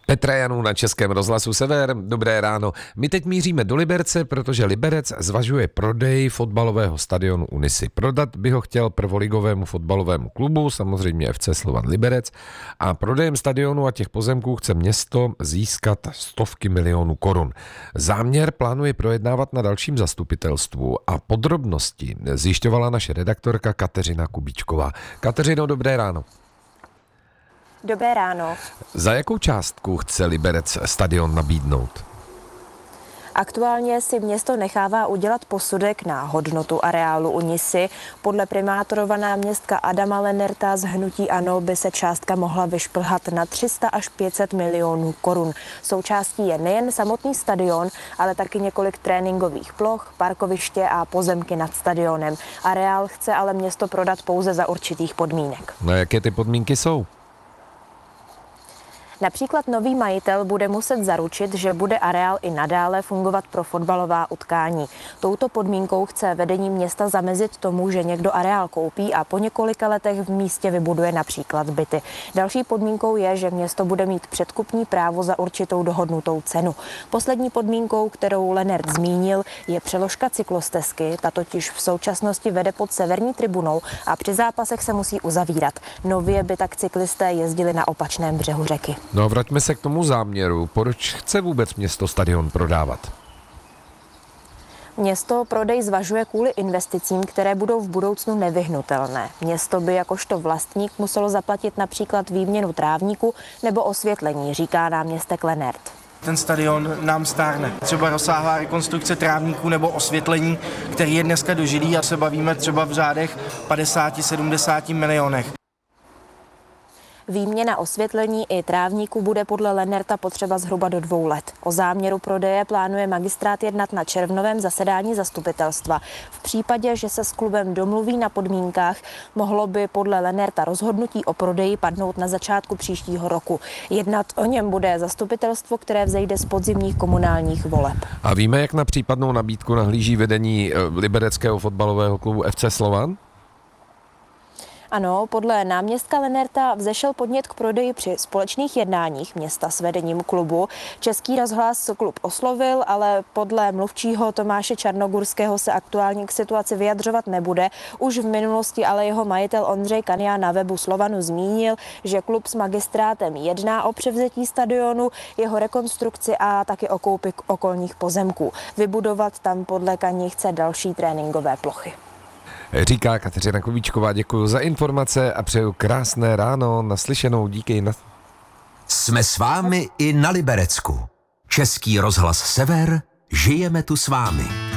Petra Janů na Českém rozhlasu Sever, dobré ráno. My teď míříme do Liberce, protože Liberec zvažuje prodej fotbalového stadionu Unisy. Prodat by ho chtěl prvoligovému fotbalovému klubu, samozřejmě FC Slovan Liberec, a prodejem stadionu a těch pozemků chce město získat stovky milionů korun. Záměr plánuje projednávat na dalším zastupitelstvu a podrobnosti zjišťovala naše redaktorka Kateřina Kubíčková. Kateřino, dobré ráno. Dobré ráno. Za jakou částku chce Liberec stadion nabídnout? Aktuálně si město nechává udělat posudek na hodnotu areálu Unisy. Podle primátorova náměstka Adama Lenerta z hnutí ANO by se částka mohla vyšplhat na 300 až 500 milionů korun. Součástí je nejen samotný stadion, ale taky několik tréninkových ploch, parkoviště a pozemky nad stadionem. Areál chce ale město prodat pouze za určitých podmínek. No, jaké ty podmínky jsou? Například nový majitel bude muset zaručit, že bude areál i nadále fungovat pro fotbalová utkání. Touto podmínkou chce vedení města zamezit tomu, že někdo areál koupí a po několika letech v místě vybuduje například byty. Další podmínkou je, že město bude mít předkupní právo za určitou dohodnutou cenu. Poslední podmínkou, kterou Lenert zmínil, je přeložka cyklostezky. Ta totiž v současnosti vede pod severní tribunou a při zápasech se musí uzavírat. Nově by tak cyklisté jezdili na opačném břehu řeky. No a vraťme se k tomu záměru. Proč chce vůbec město stadion prodávat? Město prodej zvažuje kvůli investicím, které budou v budoucnu nevyhnutelné. Město by jakožto vlastník muselo zaplatit například výměnu trávníku nebo osvětlení, říká náměstek Lenert. Ten stadion nám stárne. Třeba rozsáhlá rekonstrukce trávníků nebo osvětlení, který je dneska dožilý a se bavíme třeba v řádech 50-70 milionech. Výměna osvětlení i trávníku bude podle Lenerta potřeba zhruba do 2 let. O záměru prodeje plánuje magistrát jednat na červnovém zasedání zastupitelstva. V případě, že se s klubem domluví na podmínkách, mohlo by podle Lenerta rozhodnutí o prodeji padnout na začátku příštího roku. Jednat o něm bude zastupitelstvo, které vzejde z podzimních komunálních voleb. A víme, jak na případnou nabídku nahlíží vedení libereckého fotbalového klubu FC Slovan? Ano, podle náměstka Lenerta vzešel podnět k prodeji při společných jednáních města s vedením klubu. Český rozhlas klub oslovil, ale podle mluvčího Tomáše Čarnogurského se aktuálně k situaci vyjadřovat nebude. Už v minulosti ale jeho majitel Ondřej Kania na webu Slovanu zmínil, že klub s magistrátem jedná o převzetí stadionu, jeho rekonstrukci a taky o koupi okolních pozemků. Vybudovat tam podle Kani chce další tréninkové plochy. Říká Kateřina Kubíčková, děkuji za informace a přeju krásné ráno, naslyšenou, díky. Jsme s vámi i na Liberecku. Český rozhlas Sever, žijeme tu s vámi.